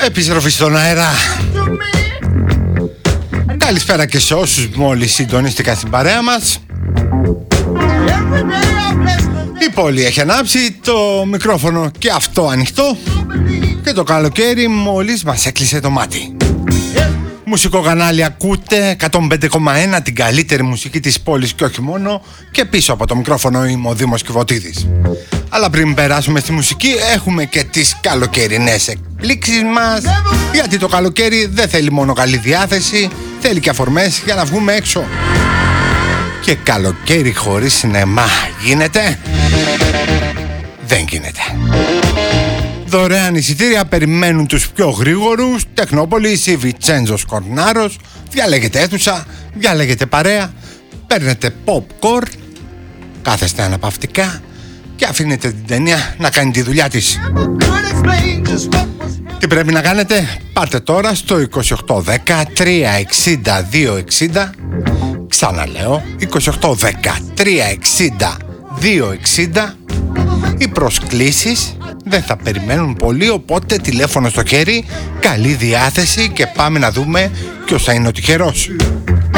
Επιστροφή στον αέρα. Καλησπέρα και σε όσους μόλις συντονίστηκαν στην παρέα μας. Η πόλη έχει ανάψει, το μικρόφωνο και αυτό ανοιχτό και το καλοκαίρι μόλις μας έκλεισε το μάτι. Μουσικό κανάλι ακούτε, 105,1, την καλύτερη μουσική της πόλης και όχι μόνο, και πίσω από το μικρόφωνο είμαι ο Δήμος Κιβωτίδης. Αλλά πριν περάσουμε στη μουσική έχουμε και τις καλοκαιρινές εκπλήξεις μας, γιατί το καλοκαίρι δεν θέλει μόνο καλή διάθεση, θέλει και αφορμές για να βγούμε έξω. Και καλοκαίρι χωρίς σινεμά γίνεται? Δεν γίνεται. Δωρεάν εισιτήρια περιμένουν τους πιο γρήγορους. Τεχνόπολης ή Βιτσέντζος Κορνάρος. Διαλέγετε αίθουσα, διαλέγετε παρέα, παίρνετε popcorn, κάθεστε αναπαυτικά και αφήνετε την ταινία να κάνει τη δουλειά της. Τι πρέπει να κάνετε? Πάρτε τώρα στο 2810 360 260. Ξαναλέω, 2810 360 260. Οι προσκλήσεις δεν θα περιμένουν πολύ, οπότε τηλέφωνο στο χέρι, καλή διάθεση και πάμε να δούμε ποιος θα είναι ο τυχερός.